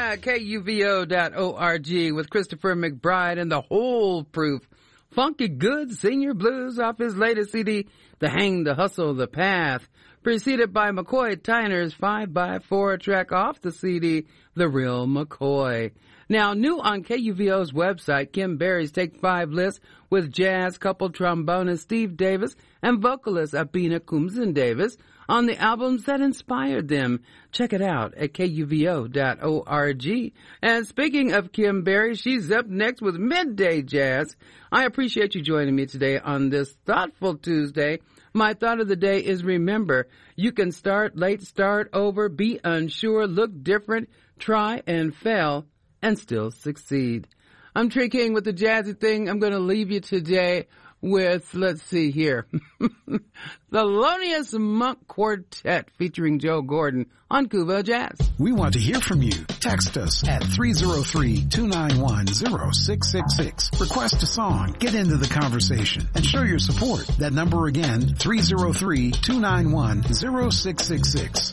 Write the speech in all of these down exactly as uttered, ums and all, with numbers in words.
back. K U V O dot org with Christopher McBride and the Whole Proof Funky Good Senior Blues off his latest C D, The Hang, the Hustle, the Path, preceded by McCoy Tyner's five by four track off the C D, The Real McCoy. Now, new on K U V O's website, Kim Berry's Take Five list with jazz couple trombonist Steve Davis and vocalist Abina Kumzin Davis on the albums that inspired them. Check it out at K U V O dot org. And speaking of Kim Berry, she's up next with Midday Jazz. I appreciate you joining me today on this thoughtful Tuesday. My thought of the day is, remember, you can start late, start over, be unsure, look different, try and fail, and still succeed. I'm Trey King with the Jazzy Thing. I'm going to leave you today with, let's see here, the Thelonious Monk Quartet featuring Joe Gordon on Kuvo Jazz. We want to hear from you. Text us at three oh three, two nine one, oh six six six. Request a song, get into the conversation, and show your support. That number again, three oh three, two nine one, oh six six six.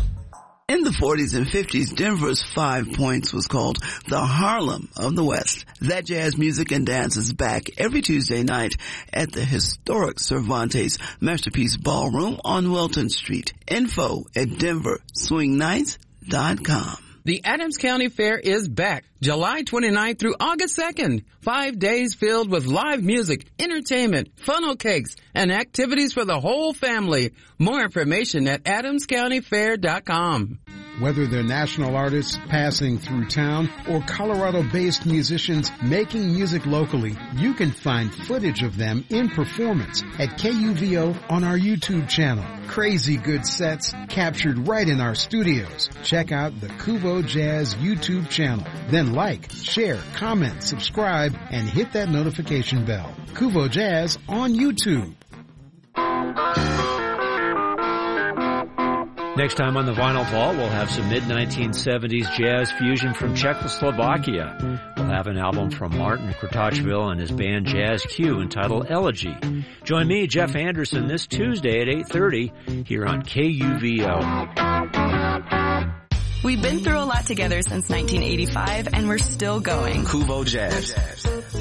In the forties and fifties, Denver's Five Points was called the Harlem of the West. That jazz music and dance is back every Tuesday night at the historic Cervantes Masterpiece Ballroom on Welton Street. Info at denver swing nights dot com. The Adams County Fair is back, July twenty-ninth through August second. Five days filled with live music, entertainment, funnel cakes, and activities for the whole family. More information at adams county fair dot com. Whether they're national artists passing through town or Colorado-based musicians making music locally, you can find footage of them in performance at K U V O on our YouTube channel. Crazy good sets captured right in our studios. Check out the Kuvo Jazz YouTube channel. Then like, share, comment, subscribe, and hit that notification bell. Kuvo Jazz on YouTube. Next time on the Vinyl Vault, we'll have some mid nineteen seventies jazz fusion from Czechoslovakia. We'll have an album from Martin Kratochvil and his band Jazz Q entitled Elegy. Join me, Jeff Anderson, this Tuesday at eight thirty here on K U V O. We've been through a lot together since nineteen eighty-five, and we're still going. Kuvo Jazz.